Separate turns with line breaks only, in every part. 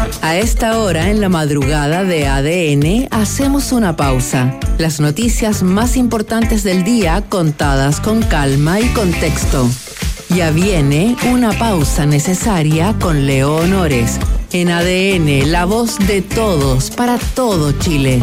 A esta hora, en la madrugada de ADN, hacemos una pausa. Las noticias más importantes del día contadas con calma y contexto. Ya viene una pausa necesaria con Leo Honores. En ADN, la voz de todos para todo Chile.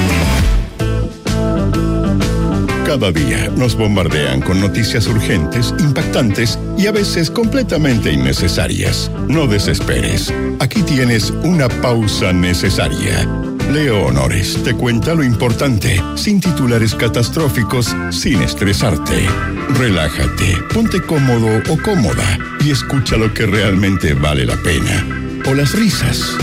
Cada día nos bombardean con noticias urgentes, impactantes y a veces completamente innecesarias. No desesperes. Aquí tienes una pausa necesaria. Leo Honores te cuenta lo importante, sin titulares catastróficos, sin estresarte. Relájate, ponte cómodo o cómoda y escucha lo que realmente vale la pena. O las risas.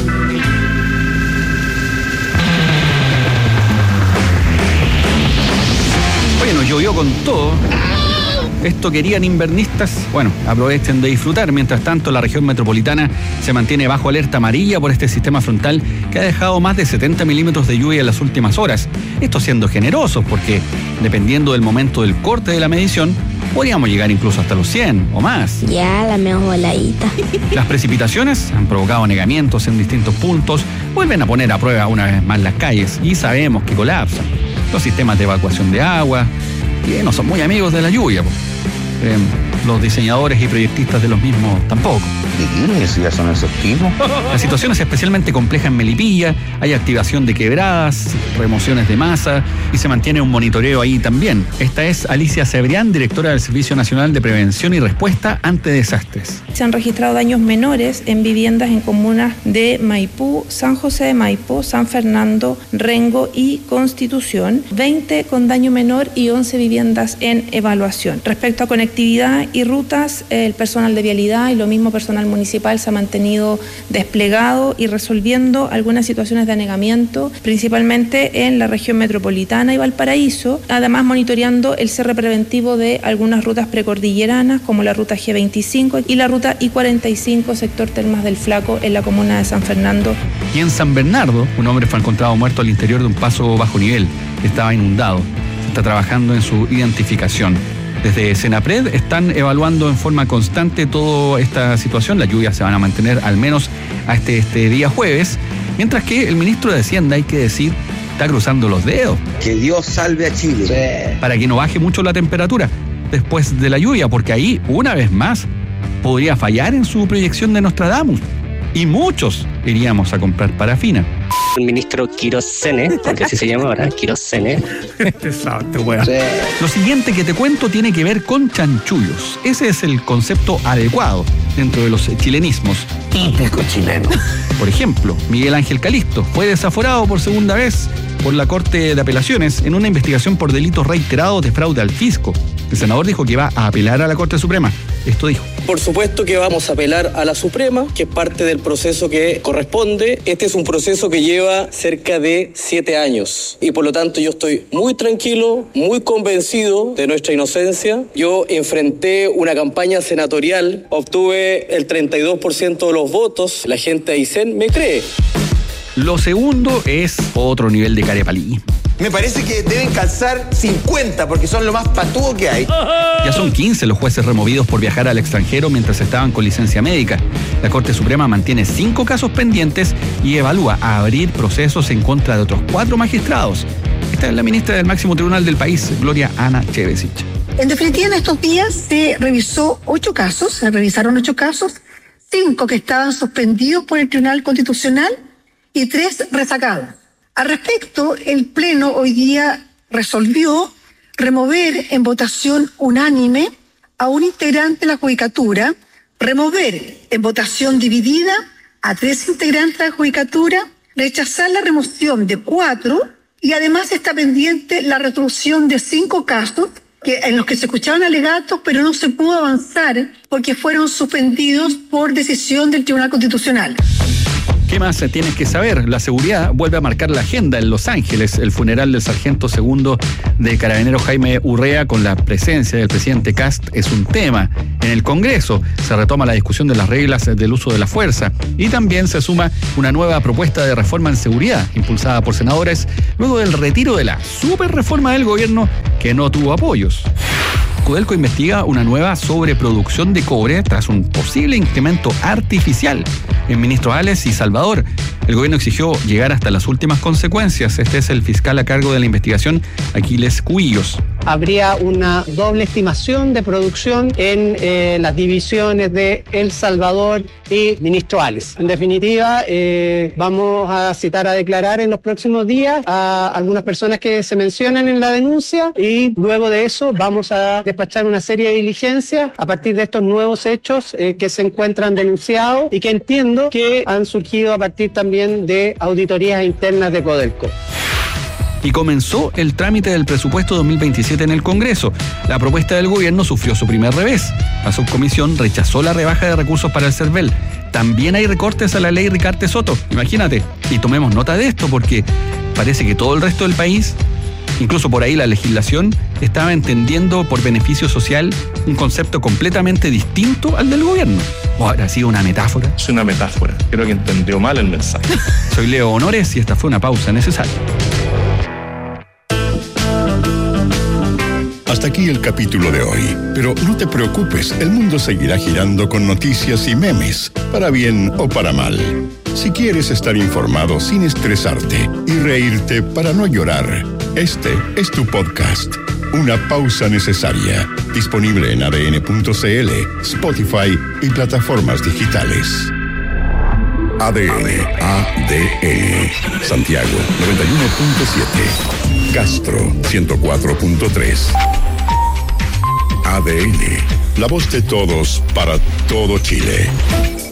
Bueno, llovió con todo. Esto querían invernistas. Bueno, aprovechen de disfrutar. Mientras tanto, la región metropolitana se mantiene bajo alerta amarilla por este sistema frontal que ha dejado más de 70 milímetros de lluvia en las últimas horas. Esto siendo generosos porque, dependiendo del momento del corte de la medición, podríamos llegar incluso hasta los 100 o más.
Ya, la mejor voladita.
Las precipitaciones han provocado anegamientos en distintos puntos, vuelven a poner a prueba una vez más las calles y sabemos que colapsan. Los sistemas de evacuación de agua, que no son muy amigos de la lluvia. Los diseñadores y proyectistas de los mismos tampoco.
¿Y ya son esos tipos?
La situación es especialmente compleja en Melipilla, hay activación de quebradas, remociones de masa y se mantiene un monitoreo ahí también. Esta es Alicia Cebrián, directora del Servicio Nacional de Prevención y Respuesta ante Desastres.
Se han registrado daños menores en viviendas en comunas de Maipú, San José de Maipo, San Fernando, Rengo y Constitución, 20 con daño menor y 11 viviendas en evaluación. Respecto a conectividad y rutas, el personal de vialidad y lo mismo personal municipal se ha mantenido desplegado y resolviendo algunas situaciones de anegamiento, principalmente en la región metropolitana y Valparaíso, además monitoreando el cierre preventivo de algunas rutas precordilleranas como la ruta G25 y la ruta I-45 sector Termas del Flaco en la comuna de San Fernando.
Y en San Bernardo, un hombre fue encontrado muerto al interior de un paso bajo nivel que estaba inundado. Se está trabajando en su identificación. Desde Senapred están evaluando en forma constante toda esta situación. Las lluvias se van a mantener al menos hasta este día jueves, mientras que el ministro de Hacienda, hay que decir, está cruzando los dedos.
Que Dios salve a Chile.
Sí. Para que no baje mucho la temperatura después de la lluvia, porque ahí, una vez más, podría fallar en su proyección de Nostradamus. Y muchos iríamos a comprar parafina.
El ministro Quirós-Sene, porque así se llama ahora, Quirós-Sene.
Lo siguiente que te cuento tiene que ver con chanchullos. Ese es el concepto adecuado dentro de los chilenismos.
Típico chileno.
Por ejemplo, Miguel Ángel Calisto fue desaforado por segunda vez por la Corte de Apelaciones en una investigación por delitos reiterados de fraude al fisco. El senador dijo que va a apelar a la Corte Suprema. Esto dijo.
Por supuesto que vamos a apelar a la Suprema, que es parte del proceso que corresponde. Este es un proceso que lleva cerca de 7 años y por lo tanto yo estoy muy tranquilo, muy convencido de nuestra inocencia. Yo enfrenté una campaña senatorial, obtuve el 32% de los votos. La gente de Aysén me cree.
Lo segundo es otro nivel de carepalí.
Me parece que deben calzar 50 porque son lo más patudo que hay.
Ya son 15 los jueces removidos por viajar al extranjero mientras estaban con licencia médica. La Corte Suprema mantiene 5 casos pendientes y evalúa a abrir procesos en contra de otros 4 magistrados. Esta es la ministra del máximo tribunal del país, Gloria Ana Chevesic.
En definitiva, en estos días se revisaron 8 casos, 5 que estaban suspendidos por el Tribunal Constitucional y 3 resacados. Al respecto, el Pleno hoy día resolvió remover en votación unánime a un integrante de la Judicatura, remover en votación dividida a 3 integrantes de la Judicatura, rechazar la remoción de 4 y además está pendiente la resolución de 5 casos en los que se escuchaban alegatos, pero no se pudo avanzar porque fueron suspendidos por decisión del Tribunal Constitucional.
¿Qué más tienes que saber? La seguridad vuelve a marcar la agenda en Los Ángeles. El funeral del sargento segundo de Carabineros Jaime Urrea con la presencia del presidente Kast es un tema. En el Congreso se retoma la discusión de las reglas del uso de la fuerza y también se suma una nueva propuesta de reforma en seguridad impulsada por senadores luego del retiro de la superreforma del gobierno que no tuvo apoyos. Codelco investiga una nueva sobreproducción de cobre tras un posible incremento artificial en Ministro Ales y Salvador. El gobierno exigió llegar hasta las últimas consecuencias. Este es el fiscal a cargo de la investigación, Aquiles Cubillos.
Habría una doble estimación de producción en las divisiones de El Salvador y Ministro Ales. En definitiva, vamos a citar a declarar en los próximos días a algunas personas que se mencionan en la denuncia y luego de eso vamos a despachar una serie de diligencias a partir de estos nuevos hechos que se encuentran denunciados y que entiendo que han surgido a partir también de auditorías internas de Codelco.
Y comenzó el trámite del presupuesto 2027 en el Congreso. La propuesta del gobierno sufrió su primer revés. La subcomisión rechazó la rebaja de recursos para el CERVEL. También hay recortes a la ley Ricarte Soto, imagínate. Y tomemos nota de esto porque parece que todo el resto del país, incluso por ahí la legislación, estaba entendiendo por beneficio social un concepto completamente distinto al del gobierno. ¿O habrá sido una metáfora?
Es una metáfora. Creo que entendió mal el mensaje.
Soy Leo Honores y esta fue una pausa necesaria.
Hasta aquí el capítulo de hoy, pero no te preocupes, el mundo seguirá girando con noticias y memes, para bien o para mal. Si quieres estar informado sin estresarte y reírte para no llorar, este es tu podcast, Una Pausa Necesaria, disponible en adn.cl, Spotify y plataformas digitales. ADN, Santiago 91.7, Castro 104.3. ADN, la voz de todos para todo Chile.